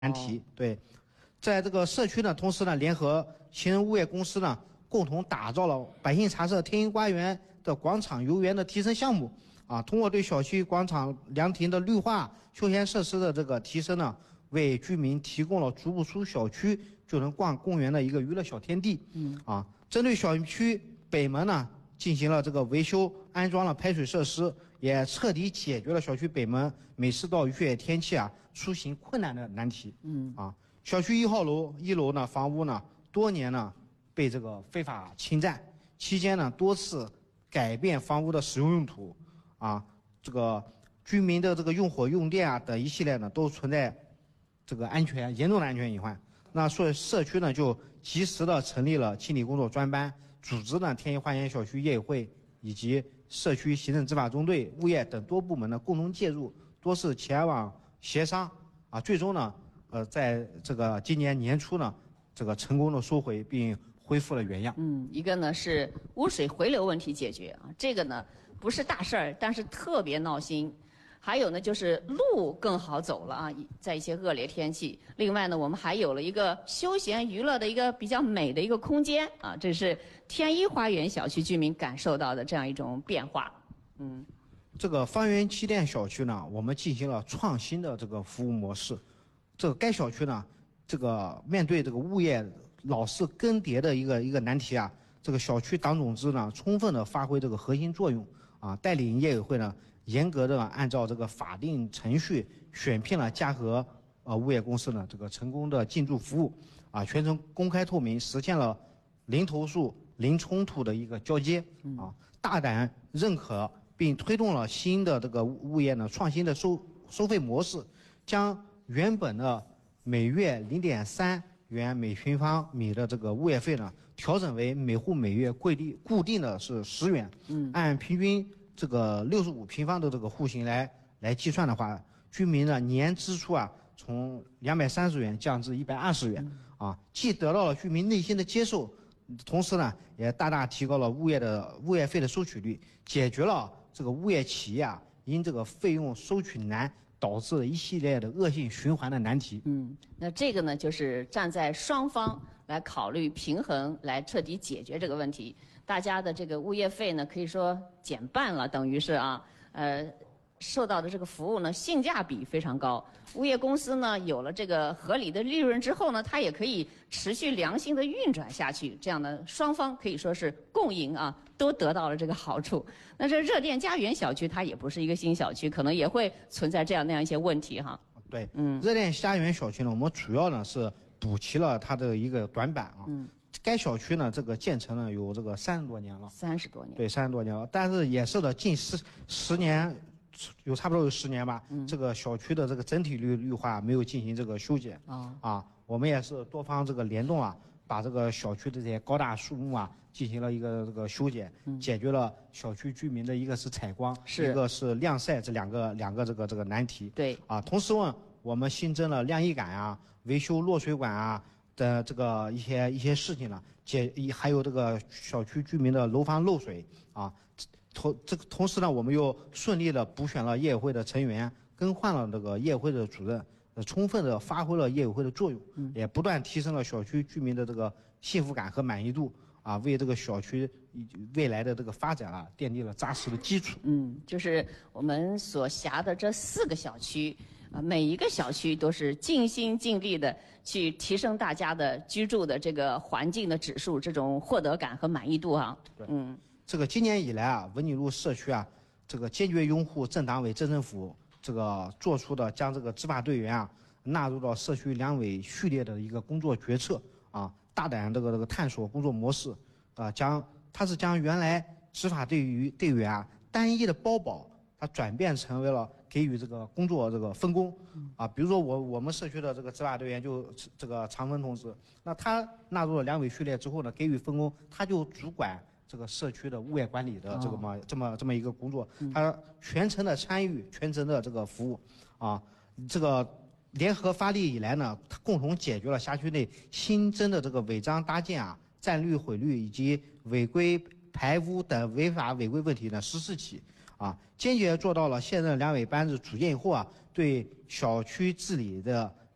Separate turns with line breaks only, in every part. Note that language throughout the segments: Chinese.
难题。对，在这个社区呢，同时呢，联合行人物业公司呢，共同打造了百姓茶社天一花园的广场游园的提升项目。通过对小区广场凉亭的绿化、休闲设施的这个提升呢，为居民提供了足不出小区就能逛公园的一个娱乐小天地。针对小区北门呢，进行了这个维修，安装了排水设施，也彻底解决了小区北门每次到雨雪天气出行困难的难题。小区1号楼1楼呢房屋呢多年呢被这个非法侵占，期间呢多次改变房屋的使用用途。这个居民的这个用火用电等一系列呢都存在这个严重的安全隐患。那所以社区呢就及时的成立了清理工作专班，组织呢天一花园小区业委会以及社区行政执法中队、物业等多部门的共同介入，多次前往协商最终呢在这个今年年初呢这个成功的收回并恢复了原样。
一个呢是污水回流问题解决这个呢不是大事儿，但是特别闹心。还有呢就是路更好走了在一些恶劣天气。另外呢，我们还有了一个休闲娱乐的一个比较美的一个空间这是天一花园小区居民感受到的这样一种变化。
这个方圆7店小区呢，我们进行了创新的这个服务模式。这个该小区呢，这个面对这个物业老是更迭的一个难题这个小区党总支呢，充分的发挥这个核心作用带领业委会呢，严格的按照这个法定程序选聘了嘉禾物业公司呢，这个成功的进驻服务全程公开透明，实现了零投诉、零冲突的一个交接大胆认可并推动了新的这个物业呢创新的收费模式，将原本的每月0.3元每平方米的这个物业费呢，调整为每户每月固定的是10元。按平均这个65平方的这个户型来计算的话，居民的年支出从230元降至120元既得到了居民内心的接受，同时呢也大大提高了物业费的收取率，解决了这个物业企业因这个费用收取难导致了一系列的恶性循环的难题。
那这个呢就是站在双方来考虑平衡，来彻底解决这个问题。大家的这个物业费呢可以说减半了，等于是受到的这个服务呢性价比非常高。物业公司呢有了这个合理的利润之后呢，它也可以持续良性的运转下去，这样的双方可以说是共赢都得到了这个好处。那这热电家园小区它也不是一个新小区，可能也会存在这样那样一些问题
对，热电家园小区呢，我们主要呢是补齐了它的一个短板该小区呢，这个建成呢有这个30多年了
，30多年，
对，30多年了，但是也是的近十年，差不多有10年吧。这个小区的这个整体绿化没有进行这个修剪我们也是多方这个联动把这个小区的这些高大树木进行了一个这个修剪，解决了小区居民的一个是采光，一个是晾晒这两个这个难题。
对
同时我们新增了晾衣杆维修落水管的这个一些事情呢，还有这个小区居民的楼房漏水同时呢，我们又顺利的补选了业委会的成员，更换了这个业委会的主任，充分的发挥了业委会的作用，也不断提升了小区居民的这个幸福感和满意度为这个小区未来的这个发展奠定了扎实的基础。
就是我们所辖的这4个小区每一个小区都是尽心尽力的去提升大家的居住的这个环境的指数，这种获得感和满意度
对，这个今年以来文锦路社区这个坚决拥护镇党委镇政府这个做出的将这个执法队员纳入到社区两委序列的一个工作决策大胆这个探索工作模式它是将原来执法队员单一的包保，它转变成为了给予这个工作这个分工比如说我们社区的这个执法队员就这个常芬同志，那他纳入了两委序列之后呢，给予分工，他就主管这个社区的物业管理的这么一个工作，他全程的参与，全程的这个服务这个联合发力以来呢，它共同解决了辖区内新增的这个违章搭建占绿毁绿以及违规排污等违法违规问题呢14起坚决做到了现任两委班子组建以后对小区治理的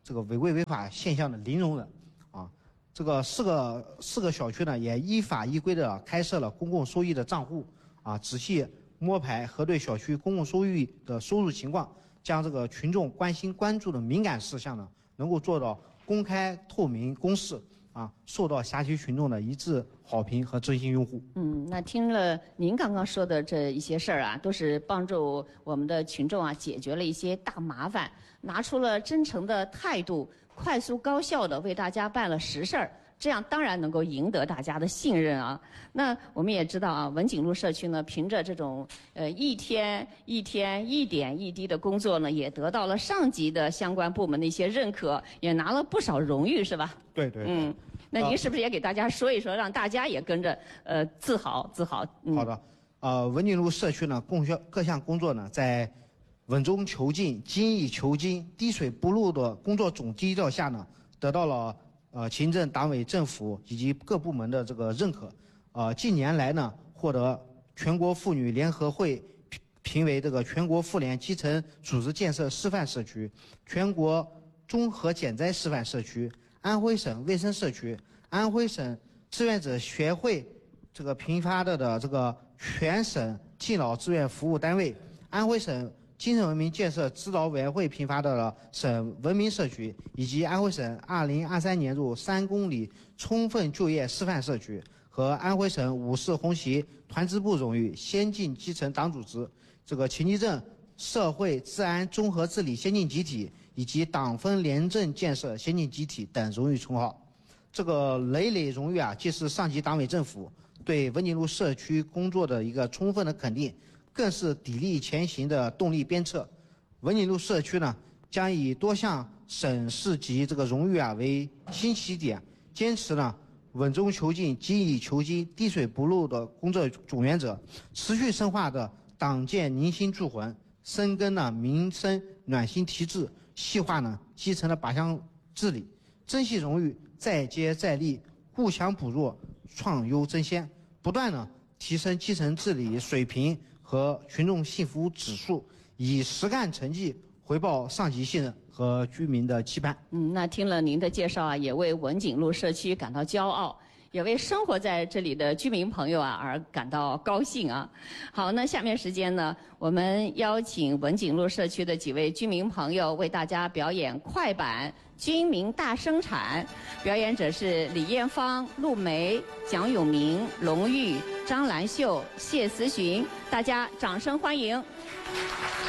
这个违规违法现象的零容忍啊。这个四个小区呢，也依法依规的开设了公共收益的账户啊，仔细摸排核对小区公共收益的收入情况，将这个群众关心关注的敏感事项呢，能够做到公开透明公示啊，受到辖区群众的一致好评和真心拥护。
那听了您刚刚说的这一些事儿啊，都是帮助我们的群众啊解决了一些大麻烦，拿出了真诚的态度，快速高效的为大家办了实事儿。这样当然能够赢得大家的信任啊。那我们也知道啊，文景路社区呢，凭着这种一天一点一滴的工作呢，也得到了上级的相关部门的一些认可，也拿了不少荣誉，是吧？
对。
那您是不是也给大家说一说，让大家也跟着自豪？
好的，文景路社区呢，各项工作呢，在稳中求进、精益求精、滴水不漏的工作总基调下呢，得到了行政党委政府以及各部门的这个认可。近年来呢，获得全国妇女联合会评为这个全国妇联基层组织建设示范社区、全国综合减灾示范社区、安徽省卫生社区、安徽省志愿者协会这个评发的这个全省敬老志愿服务单位、安徽省精神文明建设指导委员会评发的省文明社区，以及安徽省2023年度3公里充分就业示范社区和安徽省五四红旗团支部荣誉先进基层党组织、这个秦集镇社会治安综合治理先进集体以及党风廉政建设先进集体等荣誉称号。这个累累荣誉啊，既是上级党委政府对文景路社区工作的一个充分的肯定，更是砥砺前行的动力鞭策。文景路社区呢，将以多项省市级这个荣誉啊为新起点，坚持呢稳中求进、精益求精、滴水不漏的工作总原则，持续深化的党建凝心铸魂，深耕呢民生暖心提质，细化呢基层的靶向治理，珍惜荣誉，再接再厉，互强补弱，创优争先，不断呢提升基层治理水平和群众幸福指数，以实干成绩回报上级信任和居民的期盼。
那听了您的介绍啊，也为文景路社区感到骄傲，也为生活在这里的居民朋友啊而感到高兴啊。好，那下面时间呢，我们邀请文景路社区的几位居民朋友为大家表演快板《军民大生产》，表演者是李艳芳、陆梅、蒋永明、龙玉、张兰秀、谢思寻，大家掌声欢迎。